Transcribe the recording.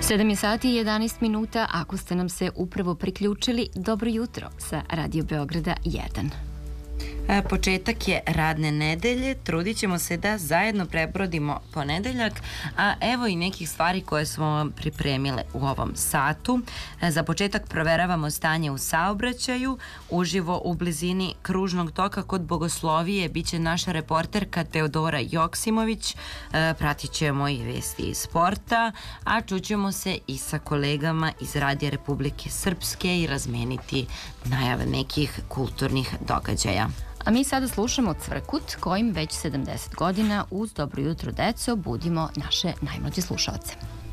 7 je sati i 11 minuta. Ako ste nam se upravo priključili, dobro jutro sa Radio Beograda 1. Početak je radne nedelje, trudit ćemo se da zajedno prebrodimo ponedeljak, a evo i nekih stvari koje smo vam pripremile u ovom satu. Za početak proveravamo stanje u saobraćaju, uživo u blizini kružnog toka kod Bogoslovije biće naša reporterka Teodora Joksimović, pratit ćemo i vesti iz sporta, a čućemo se i sa kolegama iz Radija Republike Srpske i razmeniti najave nekih kulturnih događaja. A mi sada slušamo Cvrkut, kojim već 70 godina uz Dobro jutro deco budimo naše najmlađe slušaoce.